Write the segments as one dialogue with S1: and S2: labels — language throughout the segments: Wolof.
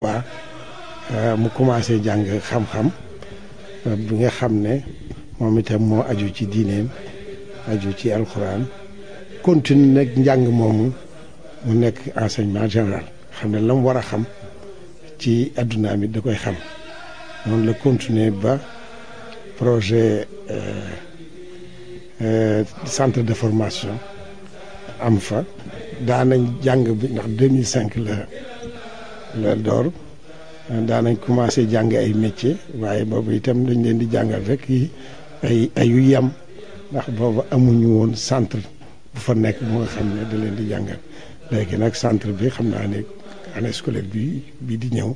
S1: ba mu commencé jàng xam-xam bi nga xam ne moom itam moo aju ci diineem aju ci alxuraan continue nag njàng moomu mu nekk enseignement général xam ne la mu war a xam ci adduna mi da koy xam noonu la continuer ba projet centre de formation am fa daanañ jàng bi ndax 2005 la door daanañ commencé jàng ay métier waaye boobu itam dañ leen di jàngal rek yi ay yu yem ndax boobu amuñu woon centre bu fa nekk bu nga xam ne da leen di jàngal léegi nag centre bi xam naa ne année scolaire bi di ñëw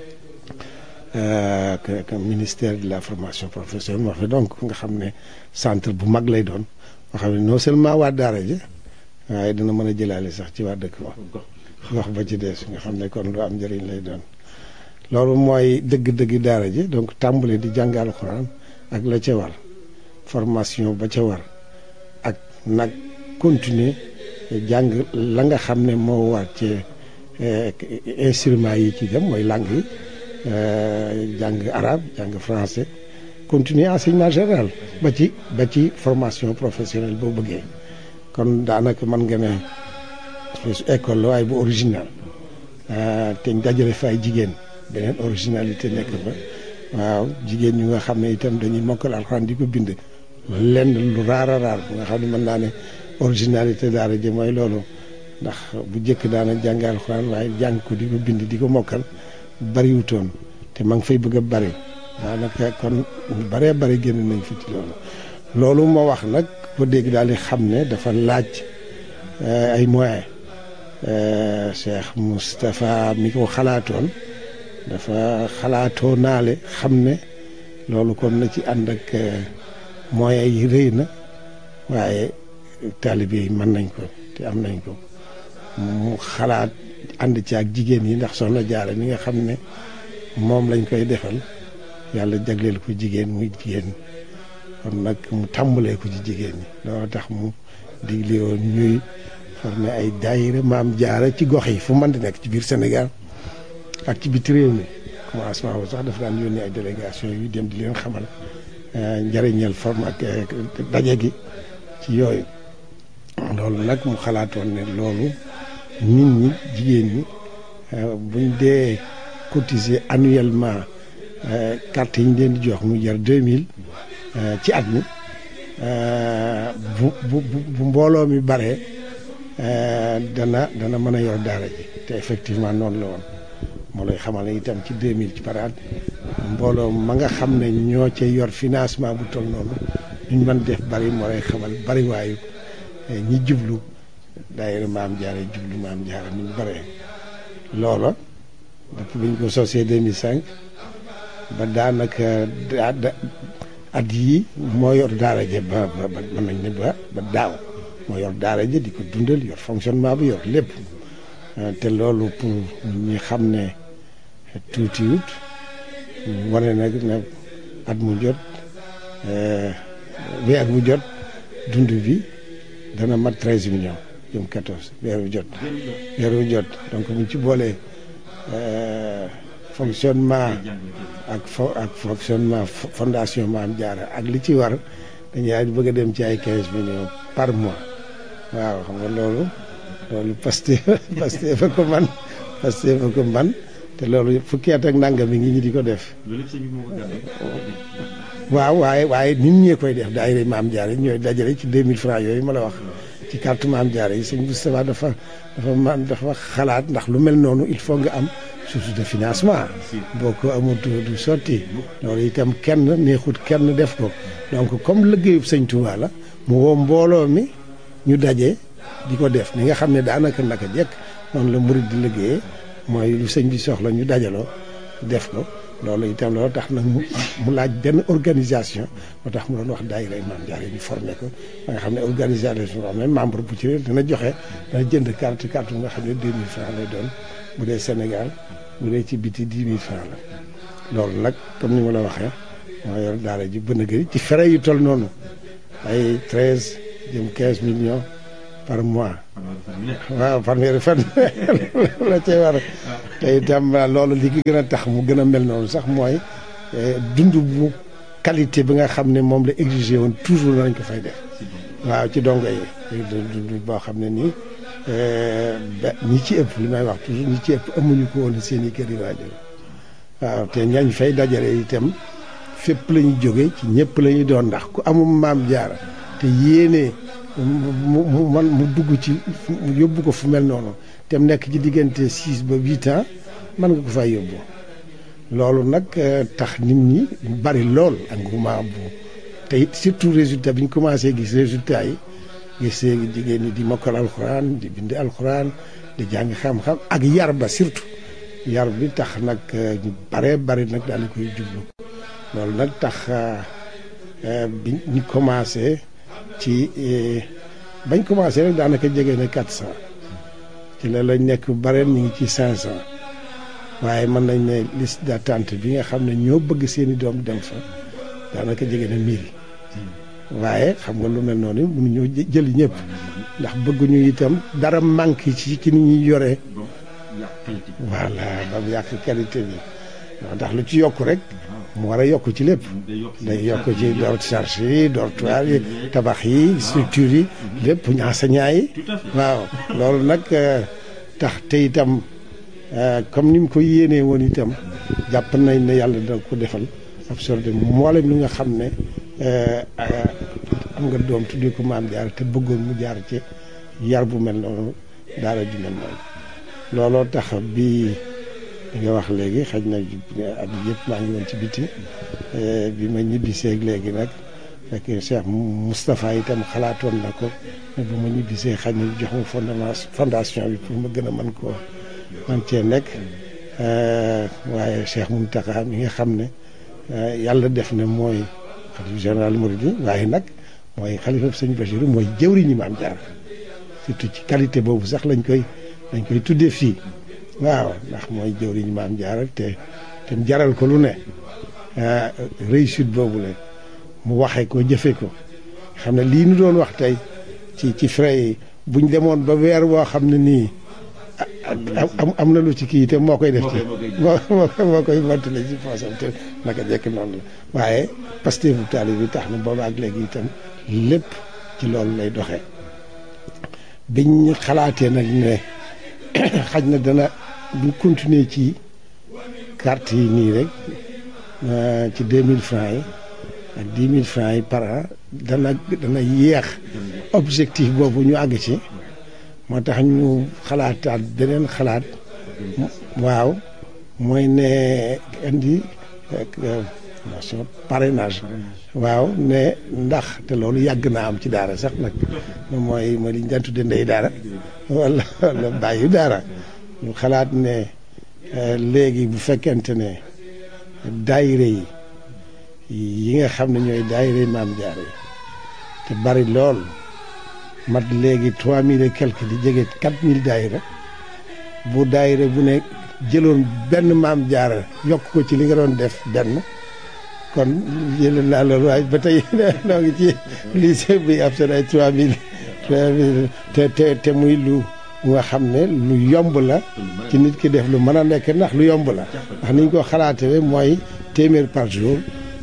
S1: que ministère de la formation professionnelle moo fi donc nga xam ne centre bu mag lay doon moo xam ne non seulement waa daara ji waaye dina mën a jëlaale sax ci waa dëkk ba wax ba ci des nga xam ne kon lu am njëriñ lay doon loolu mooy dëgg-dëgg daara ji donc tàmbale di jàng alxuraan ak la ca war formation ba ca war ak nag continuer jàng la nga xam ne moo war ci instruments yi ci dem mooy langue yi jàng arabe jàng français continuer enseignement général ba ci formation professionnelle boo bëggee kon daanaka mën nga ne école la waaye bu original te ñu dajale fa ay jigéen beneen originalité nekk fa waaw jigéen ñu nga xam ne itam dañuy mokkal alxuraan di ko bind lenn lu raar a raar bu nga xam ne mën naa ne originalité daara ji mooy loolu ndax bu njëkk daana jàng alxuraan waaye jàng ko di ko bind di ko mokkal bariwutoon te ma ngi fay bëgg a bari daanaka kon ñu baree bari génn nañ fi ci loolu moo wax nag ko dégg daal di xam ne dafa laaj ay moyens Cheikh Moustapha mi ko xalaatoon dafa xalaatoo naale xam ne loolu kon na ci ànd ak moyens yi rëy na waaye taalibe yi mën nañ ko te am nañ ko mu xalaat ànd ci ak jigéen yi ndax soxna Jaara mi nga xam ne moom lañ koy defal yàlla jagleel ko jigéen muy jigéen kon nag mu tàmbalee ko ci jigéen ñi loolu tax mu digle woon ñuy former ay daayira maam Jaara ci gox yi fu mën di nekk ci biir Sénégal ak ci biti réew mi commencement boobu sax dafa daan yónnee ay délégation yu dem di leen xamal njëriñal forme ak daje gi ci yooyu loolu nag mu xalaatoon ne loolu nit ñi jigéen ñi buñ dee cotiser annuellement carte yi ñu leen di jox mu jar 2000 ci at mi bu mbooloo mi baree dana mën a yor daara ji te effectivement noonu la woon moo lay xamal ne itam ci 2000 ci par at mbooloo ma nga xam ne ñoo ca yor financement bu toll noonu ñu mën def bari moo lay xamal bari waayu ñi jublu daayira maam Jaara jublu maam Jaara ni ñu baree loola depuis bi ñu ko sosee 2005 ba daanaka at yii moo yor daara ja ba mën nañ ne ba daaw moo yor daara ja di ko dundal yor fonctionnement bi yor lépp te loolu pour ñi xam ne tuutiwut wane nag ne at mu jot weer bu jot dund bi dana mat 13 millions jëm 14 weer bu jot donc buñ ci boolee fonctionnement ak fonctionnement fondation Maam Jaara ak li ci war dañuy bëgg a dem ci ay 15 millions par mois waaw xam nga loolu Pastef fa ko man te loolu fukki at ak nangam mi ngi ñi di ko def. waaw waaye nit ñee koy def daayira Maam Jaara yi ñooy dajale ci 2000 francs yooyu ma la wax ci carte Maam Jaara yi sëñ Moustapha dafa xalaat ndax lu mel noonu il faut nga am source de financement boo ko amul du sotti loolu itam kenn neexut kenn def ko donc comme liggéeyub sëñ Touba la mu woo mbooloo mi ñu daje di ko def ni nga xam ne daanaka naka jekk noonu la murid di liggéeyee mooy lu sëñ bi soxla ñu dajaloo def ko loolu itam loolu tax nag mu laaj benn organisation moo tax mu doon wax daayira Maam Jaara ñu formé ko ba nga xam ne organisation boo xam ne membre bu ci dina joxe dana jënd carte bu nga xam ne 2000 francs lay doon bu dee Sénégal bu dee ci biti 10 000 francs la loolu nag comme ni ma la waxee moo yor daara ji bën a gëri ci frais yu toll noonu ay 13 jëm 15 millions par mois waaw fanweeri fan la cee war te itam loolu li ki gën a tax mu gën a mel noonu sax mooy dund bu qualité bi nga xam ne moom la exigé woon toujours nañ ko fay def waaw ci dongo yi dund boo xam ne nii ñi ci ëpp li may wax toujours ñi ci ëpp amuñu ko woon seen i kër yi waajur waaw te ñañ fay dajale itam fépp la ñu jóge ci ñëpp la ñuy doon ndax ku amum maam jaara te yéene mu dugg ci yóbbu ko fu mel noonu te mu nekk ci diggante 6 ba 8 ans mën nga ko fay yóbbu loolu nag tax nit ñi bari lool engouement bu te it surtout résultat bi ñu commencé gis résultat yi gis jigéen ñi di mokkal alxuraan di bind alxuraan di jàng xam-xam ak yar ba surtout yar bi tax nag ñu baree bari nag daal di koy jublu loolu nag tax bi ñu commencé ci bañ commencé rek daanaka jege na 400 ci la lañ nekk bareen ñu ngi ci 500 waaye mën nañ ne liste d'attente bi nga xam ne ñoo bëgg seeni doom dem fa daanaka jege na 1000 waaye xam nga lu mel noonu mënuñoo jël ñëpp ndax bëgguñu itam dara manque ci ni ñuy yoree voilà ba mu yàq qualité bi ndax lu ci yokk rek mu war a yokk ci lépp day yokk ci charge yi dortoir yi tabax yi structure yi lépp enseignant yi waaw loolu nag tax te itam comme ni mu ko yéenee woon itam jàpp nañ ne yàlla dina ko defal absorbé mboolem li nga xam ne am nga doom tuddee ko maam jaar te bëggoon mu jaar ci yar bu mel noonu daara ju mel noonu looloo tax bi nga wax léegi xaj na at yëpp maa ngi woon ci biti bi ma ñibbiseeg léegi nag fekk Cheikh Moustapha itam xalaatoon na ko ne bu ma ñibbisee xaj na jox ma fondation bi pour ma gën a mën koo man cee nekk waaye Cheikh Mountakha mi nga xam ne yàlla def na mooy xalifa général Mouride waaye nag mooy xalifa sëñ Bachirou mooy jëwriñu Maam Jaara surtout ci qualité boobu sax lañ koy tuddee fii waaw ndax mooy jëwriñu Maam Jaara te mu jaral ko lu ne réussite boobu la mu waxee ko jëfe ko xam ne lii nu doon wax tey ci frais yi buñ demoon ba weer woo xam ne nii am na lu ci kii te moo koy def ci moo koy mottale ci poosam te naka jekk noonu la waaye Pastef bu taali bi tax na booba ak léegi itam lépp ci loolu lay doxee biñ xalaatee nag ne xaj na dana buñ continuer ci carte yi nii rek ci 2000 francs yi ak 10 000 francs yi par an dana yéex objectif boobu ñu àgg ci moo tax ñu xalaataat beneen xalaat waaw mooy ne indi parrainage waaw ne ndax te loolu yàgg naa am ci daara sax nag mooy li ñu daan tudde ndey daara wala bàyyi daara ñu xalaat ne léegi bu fekkente ne daayire yi nga xam ne ñooy daayire Maam Jaara yi te bari lool mat léegi 3000 et quelque di jege 4000 daayira bu daayira bu ne jëloon benn Maam Jaara yokk ko ci li nga doon def benn kon jëlee naa loolu waaye ba tey noo ngi ci lycée bi ab seen ay 3000 te muy lu nga xam ne lu yomb la ci nit ki def lu mën a nekk ndax lu yomb la ndax niñ ko xalaatee mooy téeméer par jour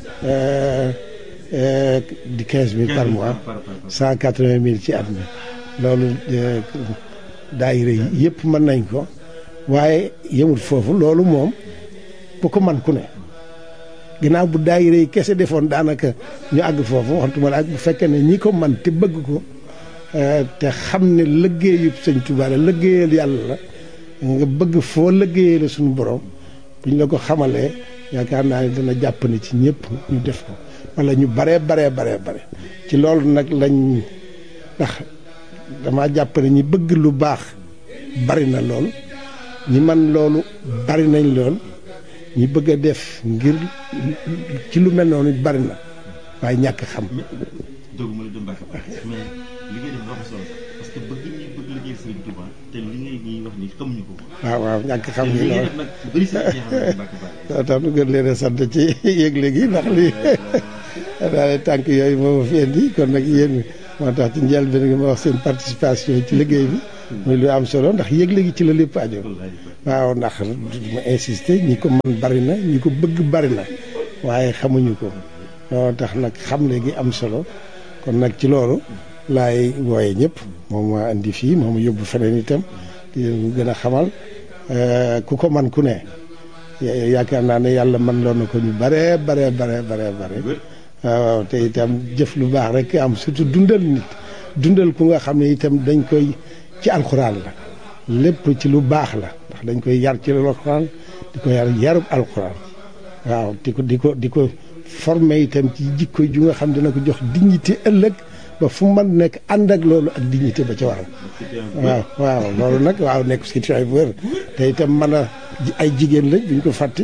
S1: di 15000 par mois 180000 ci at mi loolu daayira yi yëpp mën nañ ko waaye yemul foofu loolu moom bu ko man ku ne ginnaaw bu daayira yi kese defoon daanaka ñu àgg foofu waxantuma la ak bu fekkee ne ñi ko man te bëgg ko te xam ne liggéeyub Sëñ Tuubaa la liggéeyal yàlla la nga bëgg foo liggéeyee la suñu borom buñ la ko xamalee yaakaar naa ne dana jàpp ne ci ñëpp ñu def ko wala ñu bare ci loolu nag lañ ndax dama jàpp ne ñi bëgg lu baax bari na lool ñi man loolu bari nañ lool ñi bëgg a def ngir ci lu mel noonu bari na waaye ñàkk xam.
S2: doguma la dem Mbacke mais li ngay def dafa solo parce que bëgg liggéey Sëriñ Tuubaa te li ngay wax ni xamuñu ko.
S1: waaw ñàkk xam ni loolu
S2: nag bëri si
S1: soo tax nu gën leen a sant ci yëgle gi ndax lii daal tànk yooyu moo ma fi indi kon nag yéen moo tax ci njëlbéen nga ma wax seen participation ci liggéey bi muy lu am solo ndax yëgle gi ci la lépp aajo waaw ndax ma insister ñi ko mën bari na ñi ko bëgg bari na waaye xamuñu ko loolu tax nag xamle gi am solo kon nag ci loolu laay wooye ñëpp moom ma indi fii moom yóbbu feneen itam di gën a xamal ku ko man ku ne yaakaar naa ne yàlla man loon na ko ñu bare waaw te itam jëf lu baax rek am surtout dundal ku nga xam ne itam dañ koy ci alxuraan la lépp ci lu baax la ndax dañ koy yar ci alxuraan di ko yarub alxuraan waaw di ko formé itam ci jikko ju nga xam dina ko jox dignité ëllëg ba fu mu mën nekk ànd ak loolu ak dignité ba ca waral waaw loolu nag waaw nekk citoyen bu wér te itam mën a ay jigéen lañ duñ ko fàtte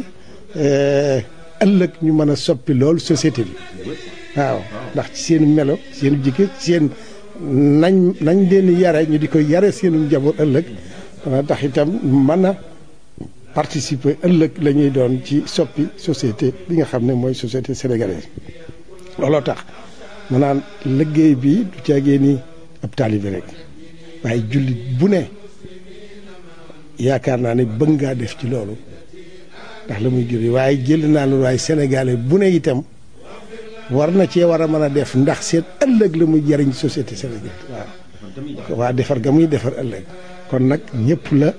S1: ëllëg ñu mën a soppi loolu société bi waaw ndax ci seen melo seen jikko seen nañ leen yare ñu di ko yare seenu njaboot ëllëg dana tax itam mën a participer ëllëg la ñuy doon ci soppi société bi nga xam ne mooy société sénégalaise looloo tax ma naan liggéey bi du caagee ni ab taalibe rek waaye jullit bu ne yaakaar naa ne bëgg ngaa def ci loolu ndax la muy juri waaye jël naa loolu waaye sénégalais bu ne itam war na cee war a mën a def ndax seen ëllëg la muy jariñ société sénégalaise waaw defar ga muy defar ëllëg kon nag ñëpp la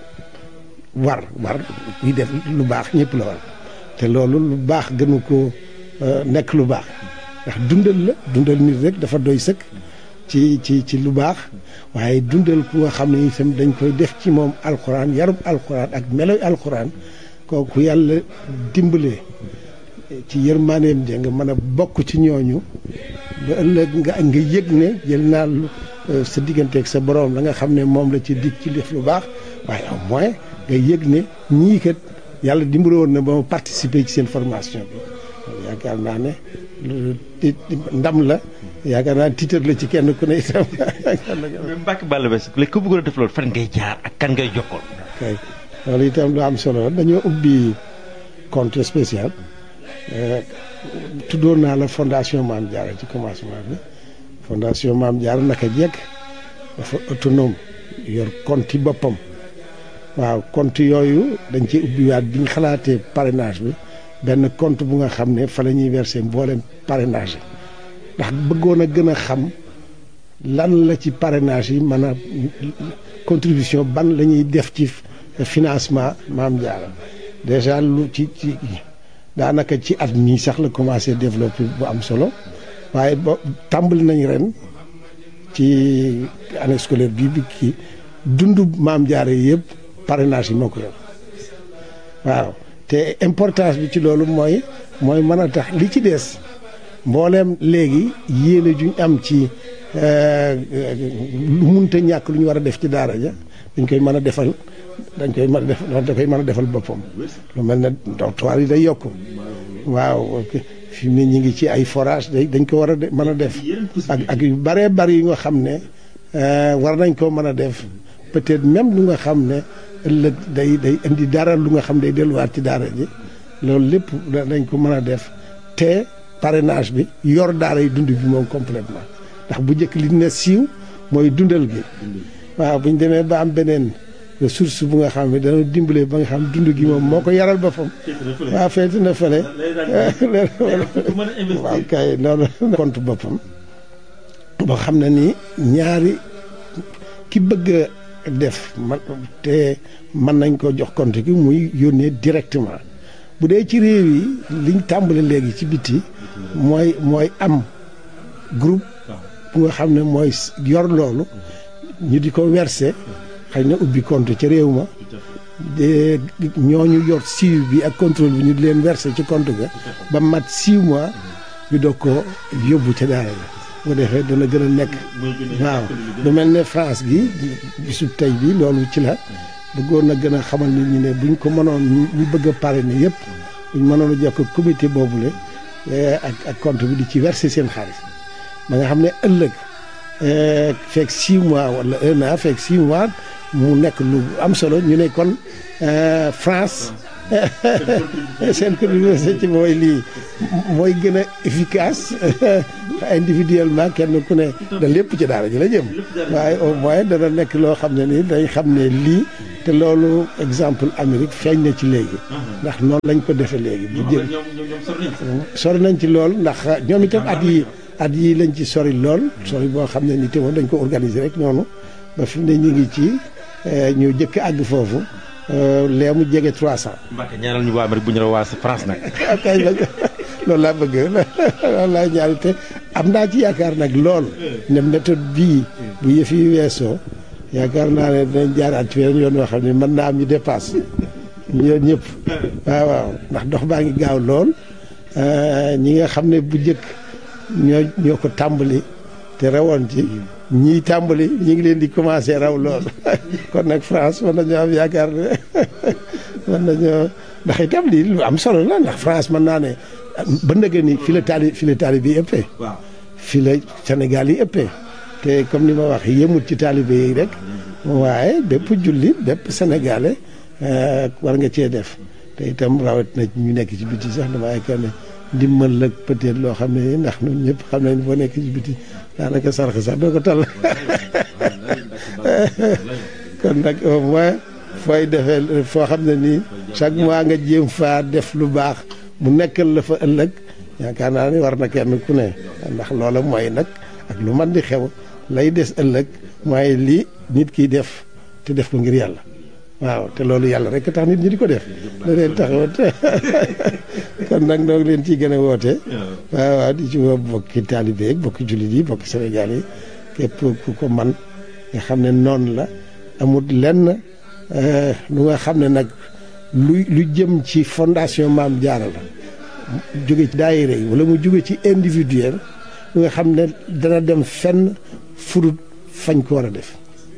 S1: war kuy def lu baax ñëpp la war te loolu lu baax gënu ko nekk lu baax ndax dundal nit rek dafa doy sëkk ci lu baax waaye dundal ku nga xam ne itam dañ koy def ci moom alxuraan yarub alxuraan ak meloy alxuraan kooku yàlla dimbalee ci yërmaaneem ja nga mën a bokk ci ñooñu ba ëllëg nga yëg ne jël naa sa digganteeg sa borom la nga xam ne moom la ci dig ci def lu baax waaye au moins nga yëg ne ñii kat yàlla dimbale woon na ba ma participer ci seen formation bi yaakaar naa ne ndam la yaakaar naa titre la ci kenn ku ne itam.
S2: mais Mbacke Balla Basse léegi ku bëggoon a def loolu fan ngay jaar ak kan ngay jokkoon.
S1: kay loolu itam lu am solo dañoo ubbi compte spécial tuddoon naa la fondation Mame Diarra ci commencement bi fondation Mame Diarra naka jekk dafa autonome yor compte boppam waaw compte yooyu dañ ci ubbiwaat bi ñu xalaatee parrainage bi benn compte bu nga xam ne fa la ñuy verser mboolem parrainage yi ndax bëggoon a gën a xam lan la ci parrainage yi mën a contribution ban la ñuy def ci financement Mame Diarra déjà lu ci daanaka ci at mii sax la commencé développer bu am solo waaye ba tàmbali nañ ren ci année scolaire bi kii dundu Mame Diarra yi yëpp parrainage yi moo ko yor waaw te importance bi ci loolu mooy mën a tax li ci des mbooleem léegi yéene juñ am ci lu munta ñàkk lu ñu war a def ci daara ja dañ koy mën a defal da koy mën a defal boppam lu mel ne dortoir yi day yokk waaw fi mu ne ñu ngi ci ay forage dañ ko war a mën a def ak yu bëree bëri yu nga xam ne war nañ koo mën a def peut-être même lu nga xam ne ëllëg day indi dara lu nga xam day delluwaat ci daara ji loolu lépp dañ ko mën a def te parrainage bi yor daara yi dund bi moom complètement ndax bu njëkk li ne siiw mooy dundal gi waaw bu ñu demee ba am beneen ressource bu nga xam ne dana dimbale ba nga xam dund gi moom moo ko yaral boppam waaw feeti na fële waaw kay loolu compte boppam boo xam ne ni ñaari ki bëgg def te mën nañ ko jox compte gi muy yónnee directement bu dee ci réew yi liñ tàmbali léegi ci biti mooy am groupe bu nga xam ne mooy yor loolu ñu di ko verser xëy na ubbi compte ca réew ma ñooñu yor suivi bi ak contrôle bi ñu di leen verser ci compte ga ba mat 6 mois ñu doog ko yóbbu ca daara la bu defee dana gën a nekk waaw lu mel ne France gi bisu tey bi loolu ci la bëggoon na gën a xamal nit ñi ne buñ ko mënoon ñu bëgg a parrainer yëpp buñ mënoon a jokk comité boobule ak compte bi di ci verser seen xaalis ba nga xam ne ëllëg fekk 6 mois wala 1 an fekk 6 mois mu nekk lu am solo ñu ne kon France seen contribution ci mooy lii mooy gën a efficace individuellement kenn ku ne da lépp ci daara ji la jëm waaye au moins dana nekk loo xam ne nii dañ xam ne lii te loolu exemple Amérique feeñ na ci léegi ndax noonu lañ ko defee léegi bu jëm sori nañ ci lool ndax ñoom itam at yi lañ ci sori lool sori boo xam ne ni te moom dañ ko organiser rek noonu ba fi mu ne ñu ngi ci ñu jëkk àgg foofu lee mu jege 300.
S2: Mbacke ñaanal ñu waa Amérique bu ñu la waa France nag.
S1: loolu laa bëgg loolu laa ñaari te am naa ci yaakaar nag lool ne méthode bii bu yëf yi weesoo yaakaar naa ne dinañ jaaraat ci weneen yoon yoo xam ne mën naa am ñu dépasse ñoom ñëpp waaw ndax dox baa ngi gaaw lool ñi nga xam ne bu njëkk ñoo ko tàmbali te rawoon ci ñii tàmbali ñi ngi leen di commencé raw lool kon nag France mën nañoo am yaakaar ne mën nañoo ndax itam lii lu am solo la ndax France mën naa ne ba ndëgë ni fi la taalibe yi ëppee fi la Sénégal yi ëppee te comme ni ma wax yëmut ci taalibe yi rek waaye bépp jullit bépp sénégalais war nga cee def te itam rawat na ñu nekk ci biti sax dama yaakaar ne ndimbal la peut-être loo xam ne ndax ñun ñëpp xam nañ boo nekk ci biti daanaka sarx sax doo ko tal kon nag au moins fooy defee foo xam ne nii chaque mois nga jéem faa def lu baax mu nekkal la fa ëllëg yaakaar naa ni war na kenn ku ne ndax loola mooy nag ak lu man di xew lay des ëllëg mooy lii nit kiy def te def ko ngir yàlla waaw te loolu yàlla rek tax nit ñi di ko def da leen taxawat kon nag noo ngi leen ciy gën a woote waaw di ci woo bokki taalibe yi bokki jullit yi bokki Sénégal yi képp ku ko man nga xam ne noonu la amul lenn lu nga xam ne nag lu jëm ci fondation Maam Jaara la jóge ci daayira yi wala mu jóge ci individuel lu nga xam ne dana dem fenn furut fañ ko war a def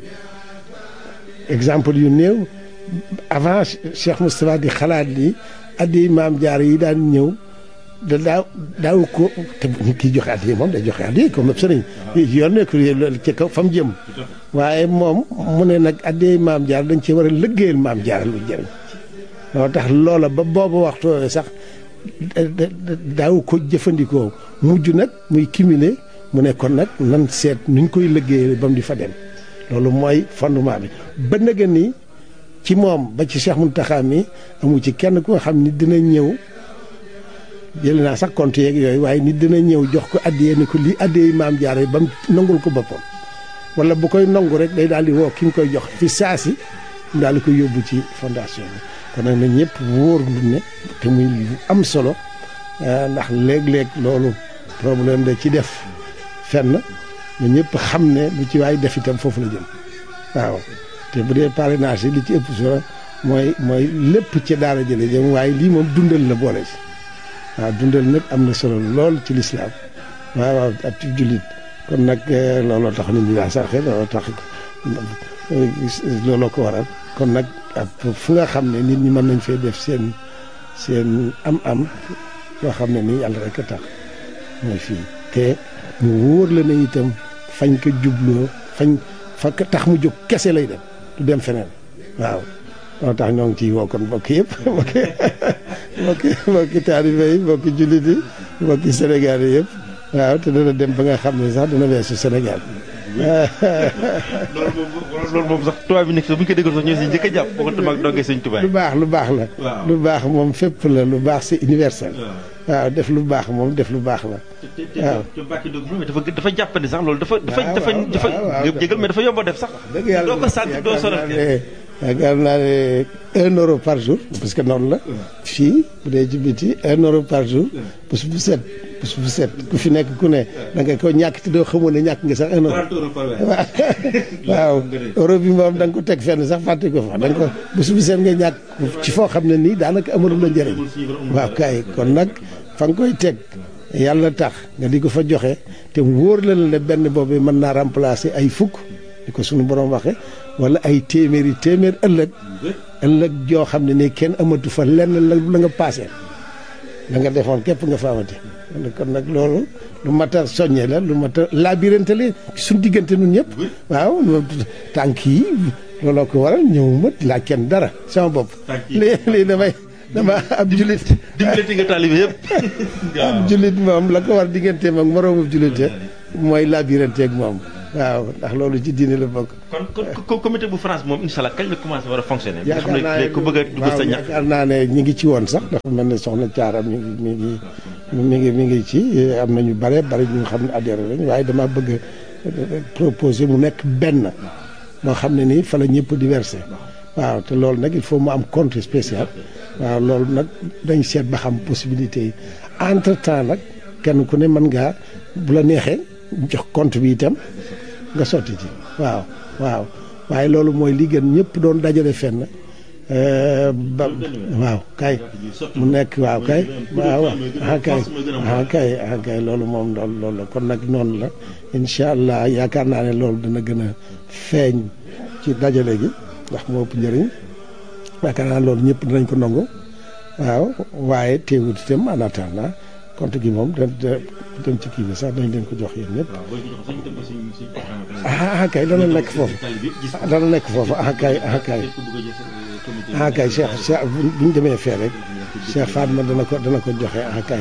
S1: exemple yu néew avant Cheikh Moustapha di xalaat ni addi Maam Jaara yi daan ñëw da daaw ko te ñu kiy joxe addi moom day joxe addi comme ab sëriñ yoon nekk ci kaw fa mu jëm waaye moom mu ne nag addi Maam Jaara dañ ci war a liggéeyal Maam Jaara lu jëriñ loo tax loola ba boobu waxtu sax daaw ko jëfandikoo mujj nag muy cumuler mu ne kon nag nan seet nuñ koy liggéeyal ba mu di fa dem loolu mooy fondement bi ba nga ni ci moom ba ci Cheikh Mountakha mi amu ci kenn ku nga xam ni dina ñëw jël naa sax compte yeeg yooyu waaye nit dina ñëw jox ko addiyee ni ko lii addiyee Maam Jaara ba mu nangul ko boppam wala bu koy nangu rek day daal di woo ki nga koy jox fi saasi mu daal di koy yóbbu ci fondation bi kon nag na ñëpp wóor lu ne te muy lu am solo ndax léeg-léeg loolu problème da ci def fenn na ñëpp xam ne lu ci waay def itam foofu la jëm waaw te bu dee parrainage yi li ci ëpp solo mooy lépp ci daara jële jëm waaye lii moom dundal la boole ci waaw dundal nag am na solo lool ci lislaam waaw ak ci jullit kon nag looloo tax nit ñi daa sarxe looloo tax looloo ko waral kon nag fu nga xam ne nit ñi mën nañ fee def seen am-am yoo xam ne nii yàlla rek a tax mooy fii te mu wóor la ne itam fañ ko jubloo fa tax mu jóg kese lay dem du dem feneen waaw moo tax ñoo ngi ciy woo kon mbokk yëpp mbokki taalibe yi mbokki jullit yi mbokki Sénégal yi yëpp waaw te dana dem ba nga xam ne sax dana weesu Sénégal
S2: loolu moom sax tubaab bi nekk sax bu ñu ko déggoon sax ñoo si njëkk a jàpp boo ko tamaak dongee sëñ tubaab
S1: lu baax la lu baax moom fépp la lu baax c'est universel waaw def lu baax moom def lu baax la waaw
S2: te Mbacke dafa jàppandi sax loolu dafa jégal mais dafa yomb a def sax doo ko sant doo sonal
S1: yaakaar naa ne 1 euro par jour parce que noonu la fii bu dee ci biti 1 euro par jour bés bu set ku fi nekk ku ne da nga ko ñàkk te doo xamoon ne ñàkk nga sax 1 euro waaw euro bi moom da nga ko teg fenn sax fàtte ko fa da nga ko bés bu set nga ñàkk ci foo xam ne nii daanaka amalu la njëriñ waaw kay kon nag fa nga koy teg yàlla tax nga di ko fa joxe te wóor la ne benn boobu mën naa remplacer ay fukk di ko suñu borom waxe wala ay téeméer ëllëg joo xam ne nii kenn amatu fa lenn la nga paase la nga defoon képp nga fa amati kon nag loolu lu mat a soññe la lu mat a labirante la suñ diggante nun ñëpp waaw tànk yi looloo ko waral ñëwuma laaj kenn dara sama bopp lii dama ab jullit
S2: dimbalati nga taalibe yëpp.
S1: ab jullit moom la ko war digganteem ak moroomu jullite mooy labiranteeg moom waaw ndax loolu ci diine la bokk.
S2: kon comité bu France moom incha allah kañ la commencé war a fonctionner. nga xam
S1: yaakaar naa
S2: ne ku bëgg a dugg sa ñax.
S1: yaakaar naa ne ñi ngi ci woon sax dafa mel ne soxna Thiara mi ngi ci am na ñu bare ñu nga xam ne adhéré lañ waaye dama bëgg proposer mu nekk benn moo xam ne nii fa la ñëpp di versé waaw te loolu nag il faut mu am compte spécial waaw loolu nag dañ seet ba xam possibilité yi entre temps nag kenn ku ne mën ngaa bu la neexee jox compte bi itam nga sotti ci waaw waaye loolu mooy li gën ñëpp doon dajale fenn ba waaw kay mu nekk waaw kay waaw kay loolu moom loolu la kon nag noonu la incha allah yaakaar naa ne loolu dana gën a feeñ ci dajale gi ndax moo ëpp njëriñ yaakaar naa loolu ñëpp dinañ ko nangu waaw waaye teewut itam en attendant compte gi moom dem ci kii bi sax dañ leen ko jox yéen ñëpp. kay dana nekk foofu kay Cheikh bu ñu demee fee rek Cheikh Fatma dana ko joxe kay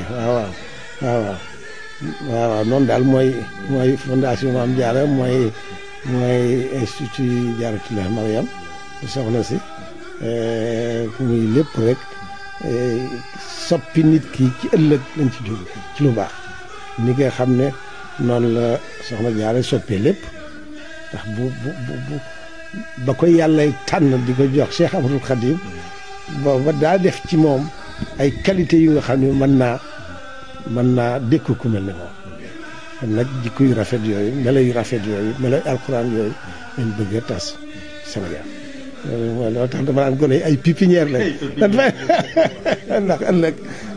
S1: waaw noonu daal mooy fondation Mame Diarra mooy institut Diarratoulah Mariam soxna si muy lépp rek soppi nit ki ci ëllëg lañ ci jóg ci lu baax ni nga xam ne noonu la soxna Diarra soppee lépp ndax bu ba ko yàlla tànn di ko jox Cheikh Ahmadou Khadim booba daa def ci moom ay qualité yu nga xam ne mën naa dékku ku mel ne moom kon nag jikko yu rafet yooyu melo yu rafet yooyu melo yu alxuraan yooyu lañ bëgg a tas Sénégal loolu tax dama naan gone ay pépinière lañ ndax ëllëg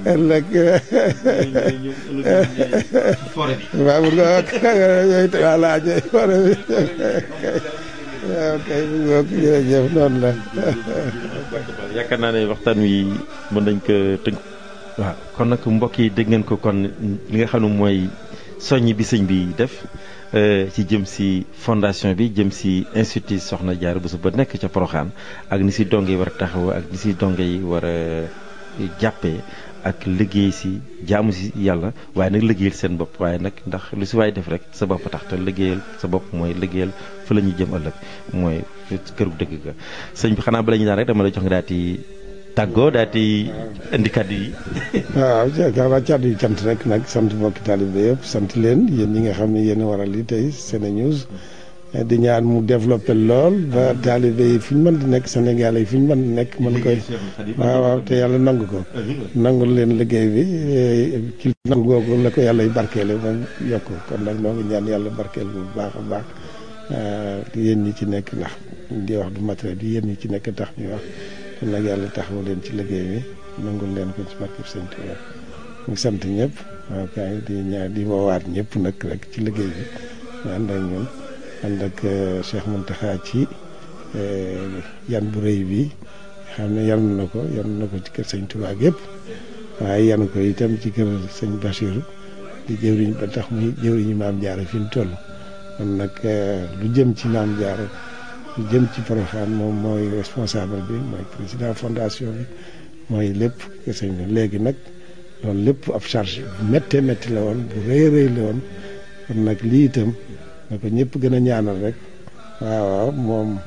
S1: waaw mun nga yooyu voilà ñooy forêt bi waaw kay mu ngoog jërëjëf noonu la
S2: yaakaar naa ne waxtaan wi mën nañ ko tënk. waaw kon nag mbokk yi dégg ngeen ko kon li nga xam ne mooy soññ bi sëñ bi def ci jëm si fondation bi jëm si institut Soxna Diarra Bousso ba nekk ca Porokhane ak ni si donge yi war a taxaw ak ni si donge yi war a jàppee ak liggéey si jaamu si yàlla waaye nag liggéeyal seen bopp waaye nag ndax lu si waay def rek sa bopp tax te liggéeyal sa bopp mooy liggéeyal fa la ñuy jëm ëllëg mooy këru dëgg ga sëñ bi xanaa bala ñu daan rek dama la jox nga daal di tàggoo daal di indi kàddu yi.
S1: waaw jaakaar kàddu yi cant rek nag sant mbokki taalibe yëpp sant leen yéen ñi nga xam ne yéen a waral li tey SeneNews di ñaan mu développé lool ba taalibe yi fu ñu mën di nekk Sénégal yi fu ñu mën di nekk mën koy waaw te yàlla nangu ko nangul leen liggéey bi ci nangu googu la ko yàlla y barkeele ba yokk kon nag noo ngi ñaan yàlla barkeel bu baax a baax yéen ñi ci nekk ndax di wax du matériel bi yéen ñi ci nekk tax ñuy wax kon nag yàlla taxawu leen ci liggéey bi nangul leen ko ci barkeb Sëñ Tuubaa ñu sant ñëpp waaw kay di woowaat ñëpp nag rek ci liggéey bi ñu ànd ak ñun ànd ak Cheikh Mountakha ci yan bu rëy bi xam ne yan na ko ci kër Sëñ Tuubaa yëpp waaye yan ko itam ci kër Sëñ Bachir di jëwriñ ba tax muy jëwriñu Maam Diarra fi mu toll kon nag lu jëm ci Maam Diarra lu jëm ci Porokhane moom mooy responsable bi mooy président fondation bi mooy lépp kër Sëñ bi léegi nag loolu lépp ab charge bu méttee métti la woon bu rëy la woon kon nag lii itam na ko ñëpp gën a ñaanal rek waaw moom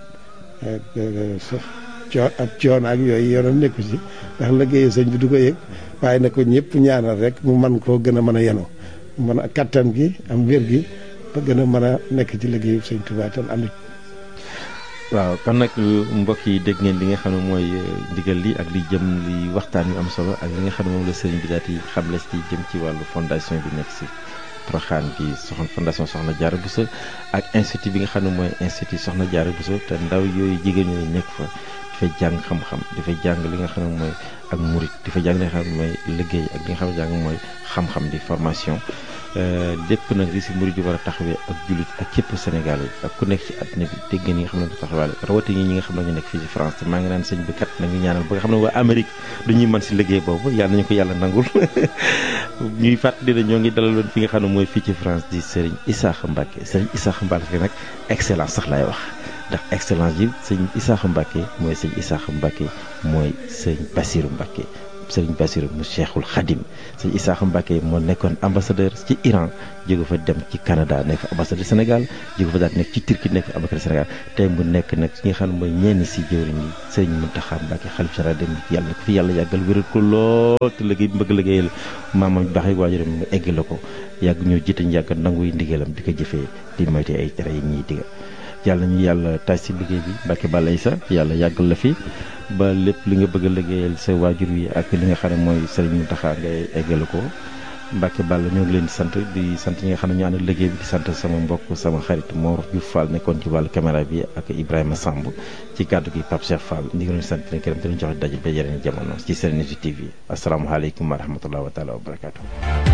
S1: ab coon ak yooyu yoonam nekku ci ndax liggéeyu sëñ bi du ko yëg waaye na ko ñëpp ñaanal rek mu man koo gën a mën a yenu mën a kattan gi am wér gi ba gën a mën a nekk ci liggéeyu sëñ Tuubaa tan am
S2: waaw kon nag mbokk yi dégg ngeen li nga xam ne mooy ndigal li ak li jëm li waxtaan yu am solo ak li nga xam ne moom la sëriñ bi daal di xamle ci jëm ci wàllu fondation bi nekk si Porokhane bi fondation Soxna Diarra Bousso ak institut bi nga xam ne mooy institut Soxna Diarra Bousso te ndaw yooyu jigéen ñooyu nekk fa dafay jàng xam-xam dafay jàng li nga xam ne mooy ak murit dafay jàng li nga xam ne mooy liggéey ak li nga xam ne jàng mooy xam-xam di formation lépp nag li si murid yi war a taxawee ak jullit ak képp Sénégal yi ak ku nekk ci àddina bi dégg ngeen ñi nga xam ne ko taxawaale rawatina ñi nga xam ne ñu nekk fii ci France te maa ngi naan sëñ bi kat nañu ñaanal ba nga xam ne waa Amérique du ñuy mën si liggéey boobu yàlla nañu ko yàlla nangul ñuy fàttali ne ñoo ngi dalaloon fi nga xam ne mooy fii ci France di Serigne Issakha Mbacké Serigne Issakha Mbacké nag excellence sax laay wax ndax excellence yi sëñ Issakha Mbacké mooy sëñ Issakha Mbacké mooy sëñ Bassirou Mbacké sëriñ Bassirou mu Cheikhul Khadim sëñ Issakha Mbacké moo nekkoon ambassadeur ci Iran jóge fa dem ci Canada nekk fa ambassadeur Sénégal jóge fa daal nekk ci Turquie nekk fa ambassadeur Sénégal tey mu nekk nag ki nga xam ne mooy ñenn si jëwriñ yi sëriñ Mountakha Mbacké xalif général dem yàlla ko fi yàlla yàggal wéral ko lool te liggéey bi bëgg liggéeyal maamam baax yi waajuram mu egg la ko yàgg ñoo jiite ñu yàgg nanguy ndigalam di ko jëfee di moyte ay tere yi ñuy digal yàlla ñu yàlla taaj si liggéey bi Mbacké Balla Issa yàlla yàggal la fi ba lépp li nga bëgg a liggéeyal sa waajur wi ak li nga xam ne mooy sëriñ Mountakha ngay eggale ko Mbacké Balla ñoo ngi leen di sant ñi nga xam ne ñu ànd liggéey bi di sant sama mbokk sama xarit Mor Diouf Fall nekkoon ci wàllu caméra bi ak Ibrahima Samb ci kàddu gi Pape Cheikh Fall ñu ngi leen sant leen gërëm te leen joxe daje ba yeneen jamono ci Serenity TV asalaamaaleykum wa rahmatulah wa taala wa barakaatu.